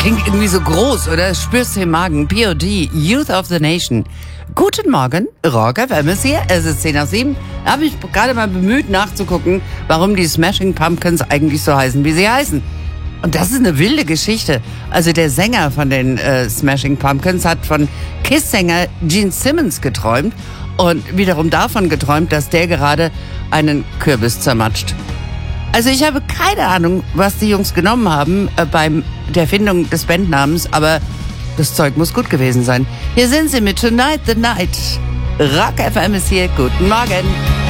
klingt irgendwie so groß, oder? Spürst du im Magen. POD, Youth of the Nation. Guten Morgen, Rock FM ist hier. Es ist 6:10. Habe ich gerade mal bemüht nachzugucken, warum die Smashing Pumpkins eigentlich so heißen, wie sie heißen. Und das ist eine wilde Geschichte. Also der Sänger von den Smashing Pumpkins hat von Kiss-Sänger Gene Simmons geträumt und wiederum davon geträumt, dass der gerade einen Kürbis zermatscht. Also ich habe keine Ahnung, was die Jungs genommen haben beim der Findung des Bandnamens, aber das Zeug muss gut gewesen sein. Hier sind sie mit Tonight the Night. Rock FM ist hier. Guten Morgen.